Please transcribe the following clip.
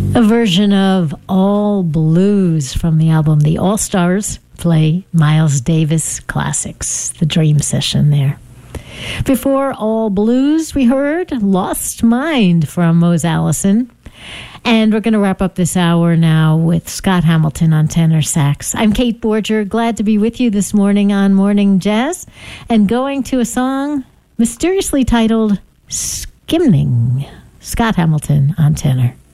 A version of All Blues from the album The All-Stars play Miles Davis classics, the Dream Session there. Before All Blues, we heard Lost Mind from Mose Allison. And we're going to wrap up this hour now with Scott Hamilton on tenor sax. I'm Kate Borger, glad to be with you this morning on Morning Jazz, and going to a song mysteriously titled Skimming. Scott Hamilton on tenor.